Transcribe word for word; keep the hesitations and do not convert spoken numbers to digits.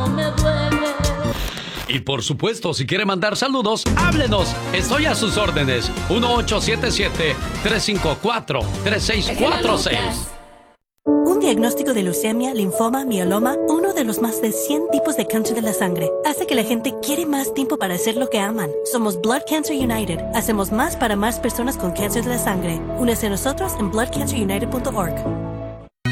me duele. Y por supuesto, si quiere mandar saludos, háblenos. Estoy a sus órdenes. uno ocho siete siete, tres cinco cuatro, tres seis cuatro seis. Un diagnóstico de leucemia, linfoma, mieloma, uno de los más de cien tipos de cáncer de la sangre, hace que la gente quiere más tiempo para hacer lo que aman. Somos Blood Cancer United. Hacemos más para más personas con cáncer de la sangre. Únese a nosotros en blood cancer united punto org.